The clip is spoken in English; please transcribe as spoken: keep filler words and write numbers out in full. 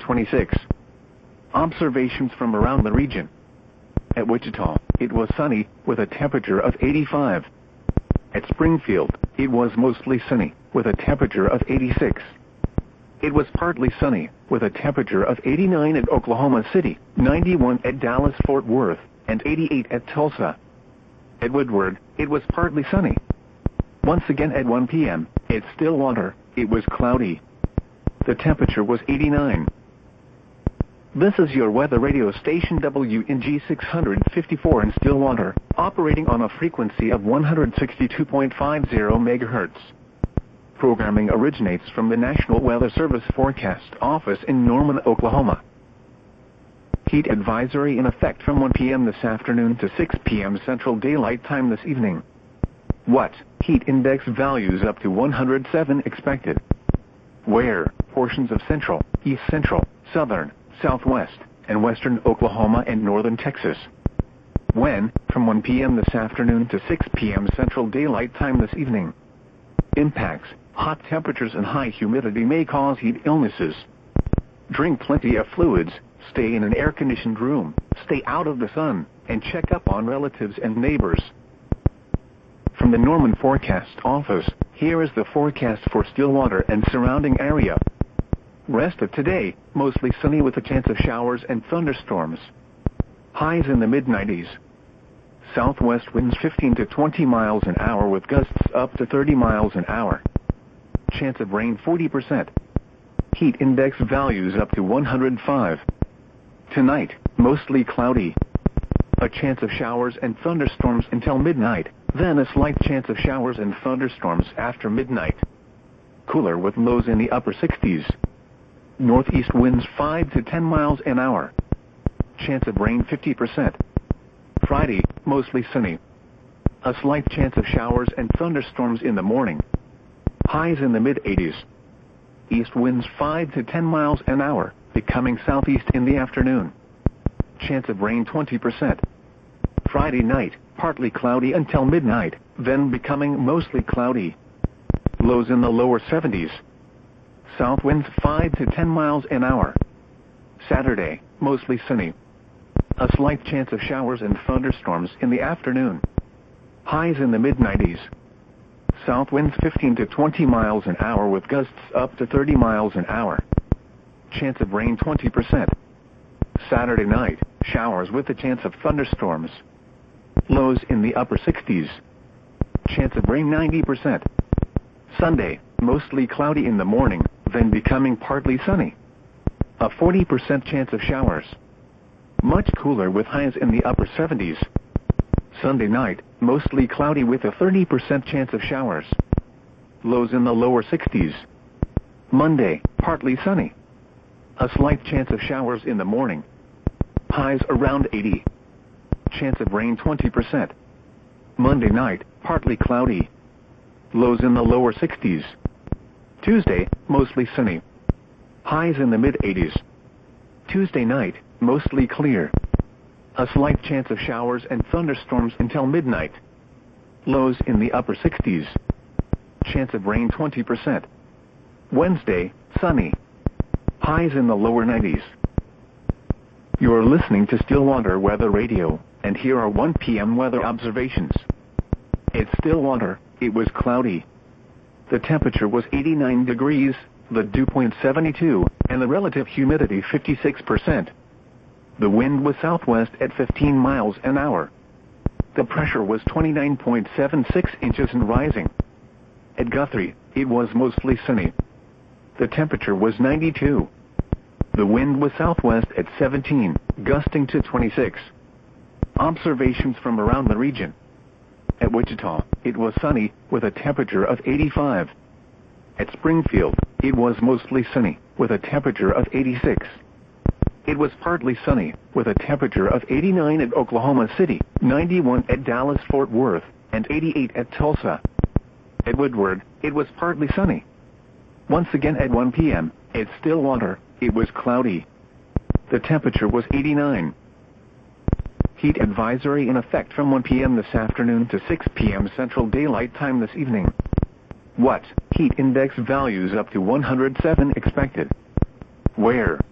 twenty-six. Observations from around the region. At Wichita, it was sunny, with a temperature of eighty-five. At Springfield, it was mostly sunny, with a temperature of eighty-six. It was partly sunny, with a temperature of eighty-nine at Oklahoma City, ninety-one at Dallas-Fort Worth, and eighty-eight at Tulsa. At Woodward, it was partly sunny. Once again at one p m, at Stillwater, it was cloudy. The temperature was eighty-nine. This is your weather radio station W N G six fifty-four in Stillwater, operating on a frequency of one hundred sixty-two point five zero megahertz. Programming originates from the National Weather Service Forecast Office in Norman, Oklahoma. Heat advisory in effect from one p m this afternoon to six p m Central Daylight Time this evening. What? Heat index values up to one hundred seven expected. Where? Portions of central, east central, southern, southwest, and western Oklahoma and northern Texas. When? From one p m this afternoon to six p m Central Daylight Time this evening. Impacts. Hot temperatures and high humidity may cause heat illnesses. Drink plenty of fluids, stay in an air-conditioned room, stay out of the sun, and check up on relatives and neighbors. From the Norman Forecast Office, here is the forecast for Stillwater and surrounding area. Rest of today, mostly sunny with a chance of showers and thunderstorms. Highs in the mid nineties. Southwest winds fifteen to twenty miles an hour with gusts up to thirty miles an hour. Chance of rain forty percent. Heat index values up to one hundred five. Tonight, mostly cloudy. A chance of showers and thunderstorms until midnight, then a slight chance of showers and thunderstorms after midnight. Cooler with lows in the upper sixties. Northeast winds five to ten miles an hour. Chance of rain fifty percent. Friday, mostly sunny. A slight chance of showers and thunderstorms in the morning. Highs in the mid eighties. East winds five to ten miles an hour, becoming southeast in the afternoon. Chance of rain twenty percent. Friday night, partly cloudy until midnight, then becoming mostly cloudy. Lows in the lower seventies. South winds five to ten miles an hour. Saturday, mostly sunny. A slight chance of showers and thunderstorms in the afternoon. Highs in the mid nineties. South winds fifteen to twenty miles an hour with gusts up to thirty miles an hour. Chance of rain twenty percent. Saturday night, showers with a chance of thunderstorms. Lows in the upper sixties. Chance of rain ninety percent. Sunday, mostly cloudy in the morning, then becoming partly sunny. A forty percent chance of showers. Much cooler with highs in the upper seventies. Sunday night, mostly cloudy with a thirty percent chance of showers. Lows in the lower sixties. Monday, partly sunny. A slight chance of showers in the morning. Highs around eighty. Chance of rain twenty percent. Monday night, partly cloudy. Lows in the lower sixties. Tuesday, mostly sunny. Highs in the mid eighties. Tuesday night, mostly clear. A slight chance of showers and thunderstorms until midnight. Lows in the upper sixties. Chance of rain twenty percent. Wednesday, sunny. Highs in the lower nineties. You're listening to Stillwater Weather Radio, and here are one p m weather observations. At Stillwater, it was cloudy. The temperature was eighty-nine degrees, the dew point seventy-two, and the relative humidity fifty-six percent. The wind was southwest at fifteen miles an hour. The pressure was twenty-nine point seven six inches and rising. At Guthrie, it was mostly sunny. The temperature was ninety-two. The wind was southwest at seventeen, gusting to twenty-six. Observations from around the region. At Wichita, it was sunny, with a temperature of eighty-five. At Springfield, it was mostly sunny, with a temperature of eighty-six. It was partly sunny, with a temperature of eighty-nine at Oklahoma City, ninety-one at Dallas-Fort Worth, and eighty-eight at Tulsa. At Woodward, it was partly sunny. Once again at one p m, at Stillwater, it was cloudy. The temperature was eighty-nine. Heat advisory in effect from one p m this afternoon to six p m Central Daylight Time this evening. What? Heat index values up to one hundred seven expected. Where?